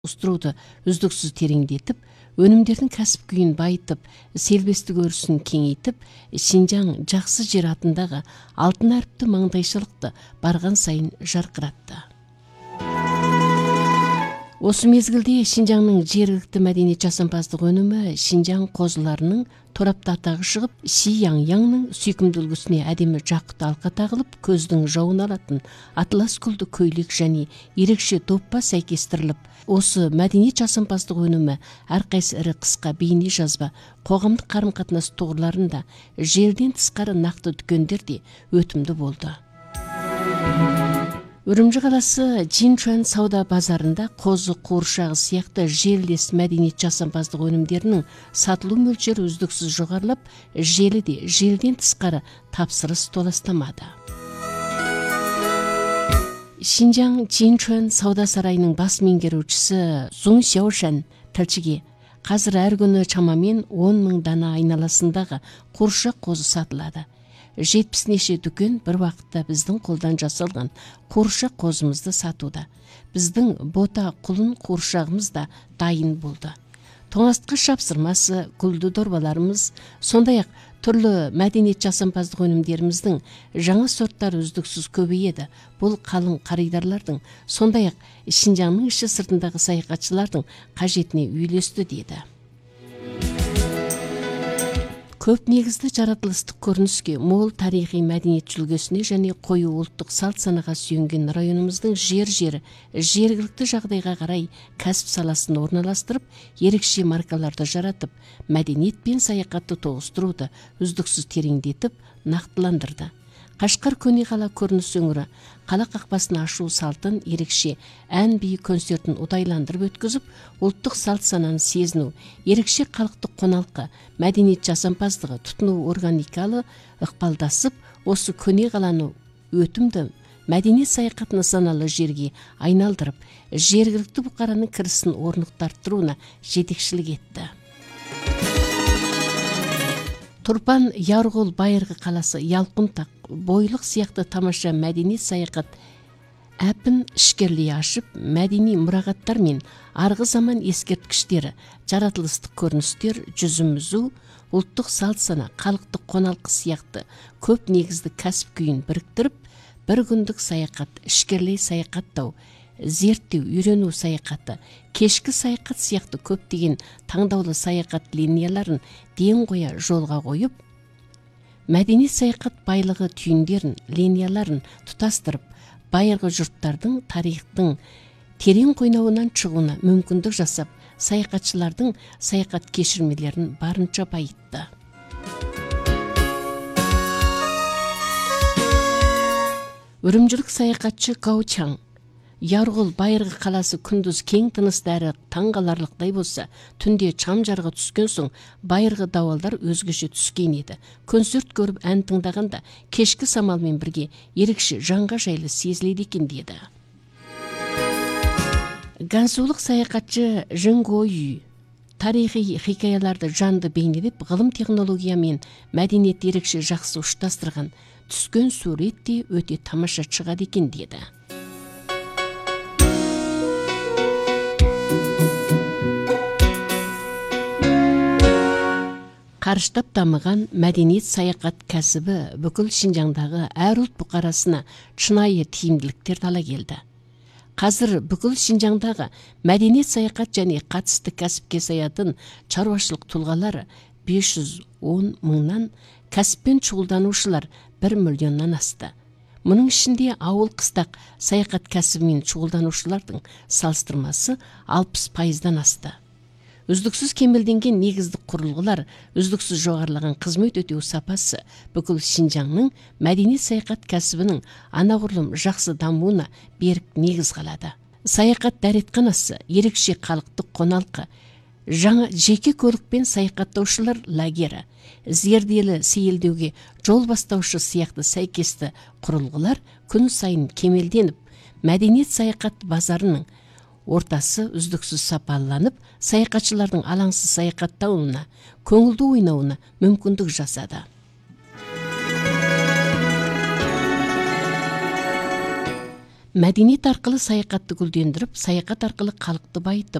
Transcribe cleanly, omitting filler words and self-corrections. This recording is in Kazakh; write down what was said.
Ұстыруды үздіксіз тереңдетіп, өнімдердің кәсіп күйін байытып, селбестік өрісін кеңейтіп, Шинжаң жақсы жер атындағы алтын әріпті маңдайшылықты барған сайын жарқыратты. Осы мезгілде Шинжаңның жергілікті мәдениет жасампаздық өнімі Шинжаң қозыларының торапта атағы шығып, Си-Яң-Яңның сүйкімді үлгісіне әдемі жақұт алқа тағылып, көздің жауын алатын атлас гүлді көйлек және ерекше доппа сәйкестіріліп, осы мәдениет жасампаздық өнімі әрқайсы ірі қысқа бейне жазба, қоғамдық қарым-қатынас тұғырларында, жерден тысқары нақты дүкендерде өтімді болды. Үрімжі қаласы Чинчуан сауда базарында қозы қуыршағы сияқты жерлес мәдениет жасампаздық өнімдерінің сатылу мөлшері үздіксіз жоғарылап, желіде желден тысқары тапсырыс толастамады. Шинжаң Чинчуан сауда сарайының бас меңгерушісі Зун Сяошан тілшіге: қазір әр күні шамамен 10 000 дана айналасындағы қуыршақ қозы сатылады. 70 неше дүкен бір уақытта біздің қолдан жасалған қуыршақ қозымызды сатуда. Біздің бота құлын қуыршағымыз да дайын болды. Тоңастқа шапсырмасы, гүлді дорбаларымыз, сондай-ақ түрлі мәдениет жасампаздық өнімдеріміздің жаңа сорттары үздіксіз көбейеді. Бұл қалың қаридарлардың, сондай-ақ Шинжаңның іші сыртындағы саяхатшылардың қажетіне үйлесті деді. Көп негізді жаратылыстық көрініске, мол тарихи мәдениет жүлгесіне және қою ұлттық салт санаға сүйенген районымыздың жер-жері жергілікті жағдайға қарай кәсіп саласын орналастырып, ерекше маркаларды жаратып, мәдениет пен саяхатты тоғыстыруды үздіксіз тереңдетіп, нақтыландырды. Қашқар көне қала көрініс өңірі қала қақпасын ашу салтын ерекше ән би концертін ұдайландырып өткізіп, ұлттық салт сананы сезіну, ерекше халықтық қоналқы, мәдениет жасампаздығы, тұтыну органикалы ықпалдасып, осы көне қаланы өтімді мәдениет саяхат нысаналы жерге айналдырып, жергілікті бұқараның кірісін орнықтыртыруына жетекшілік етті. Тұрпан Ярғол Байырғы қаласы, Ялқұнтақ, Бойлық сияқты тамаша мәдениет саяхат әпін ішкерлей ашып, мәдени мұрағаттар мен арғы заман ескерткіштері, жаратылыстық көріністер, жүзімізу, ұлттық салт сана, халықтық қоналқы сияқты көп негізді кәсіп күйін біріктіріп, бір күндік саяхат, ішкерлей саяхаттау, зерттеу, үйрену саяхаты, кешкі саяхат сияқты көптеген таңдаулы саяхат линияларын ден қоя жолға қойып, мәдениет саяхат байлығы түйіндерін, линияларын тұтастырып, байырғы жұрттардың тарихтың терең қойнауынан шығуына мүмкіндік жасап, саяхатшылардың саяхат кешірмелерін барынша байытты. Үрімжілік саяхатшы Гаучаң: Ярғол Байырғы қаласы күндіз кең тынысты әрі таңғаларлықтай болса, түнде шам жарығы түскен соң байырғы дауалдар өзгеше түскен еді. Концерт көріп ән тыңдағанда кешкі самалмен бірге ерекше жанға жайлы сезіледі екен деді. Гансулық саяхатшы Жыңго Үй тарихи хикаяларды жанды бейнелеп, ғылым технология мен мәдениет ерекше жақсы ұштастырған, түскен сурет те өте тамаша шығады екен деді. Қарыштап дамыған мәдениет саяхат кәсібі бүкіл Шинжаңдағы әр ұлт бұқарасына шынайы тиімділіктер ала келді. Қазір бүкіл Шинжаңдағы мәдениет саяхат және қатысты кәсіпке саятын шаруашылық тұлғалары 510 мыңнан, кәсіппен шұғылданушылар 1 миллионнан асты. Мұның ішінде ауыл қыстақ саяхат кәсібімен шұғылданушылардың салыстырмасы 60%-дан асты. Үздіксіз кемелденген негіздік құрылғылар, үздіксіз жоғарылаған қызмет өтеу сапасы бүкіл Шинжаңның мәдениет саяхат кәсібінің анағұрлым жақсы дамуына берік негіз қалады. Саяхат дәретханасы, ерекше халықтық қоналқы, жаңа жеке көлікпен саяхаттаушылар лагері, зерделі сейілдеуге жол бастаушы сияқты сәйкесті құрылғылар күн сайын кемелденіп, мәдениет саяхат базарының ортасы үздіксіз сапаланып, саяхатшылардың алаңсыз саяхаттауына, көңілді ойнауына мүмкіндік жасады. мәдениет арқылы саяхатты гүлдендіріп, саяхат арқылы халықты байытып,